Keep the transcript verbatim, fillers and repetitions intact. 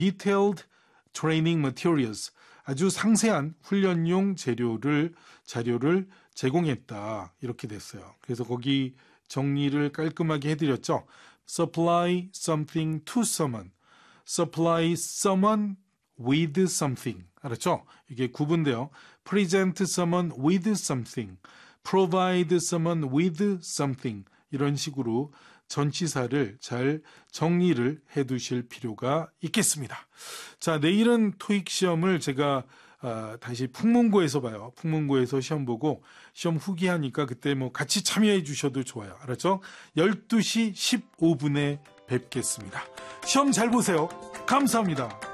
detailed training materials, 아주 상세한 훈련용 재료를, 자료를 제공했다. 이렇게 됐어요. 그래서 거기 정리를 깔끔하게 해드렸죠. supply something to someone, supply someone with something. 알았죠? 이게 구분돼요. present someone with something, provide someone with something. 이런 식으로 전치사를 잘 정리를 해 두실 필요가 있겠습니다. 자, 내일은 토익 시험을 제가 아, 다시 풍문고에서 봐요. 풍문고에서 시험 보고 시험 후기하니까 그때 뭐 같이 참여해 주셔도 좋아요. 알았죠? 열두 시 십오 분에 뵙겠습니다. 시험 잘 보세요. 감사합니다.